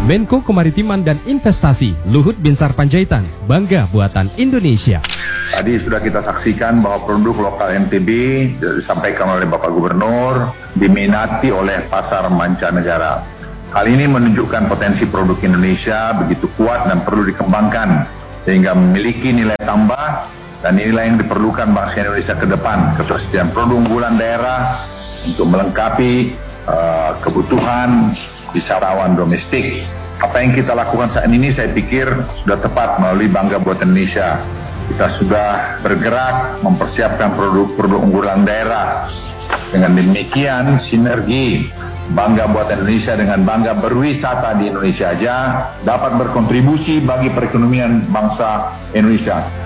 Menko Kemaritiman dan Investasi Luhut Binsar Panjaitan, bangga buatan Indonesia. Tadi sudah kita saksikan bahwa produk lokal NTB disampaikan oleh Bapak Gubernur diminati oleh pasar mancanegara. Hal ini menunjukkan potensi produk Indonesia begitu kuat dan perlu dikembangkan sehingga memiliki nilai tambah, dan inilah yang diperlukan bangsa Indonesia ke depan, ketersediaan produk unggulan daerah untuk melengkapi kebutuhan wisatawan domestik. Apa yang kita lakukan saat ini saya pikir sudah tepat melalui Bangga Buatan Indonesia. Kita sudah bergerak mempersiapkan produk-produk unggulan daerah. Dengan demikian sinergi Bangga Buatan Indonesia dengan bangga berwisata di Indonesia saja dapat berkontribusi bagi perekonomian bangsa Indonesia.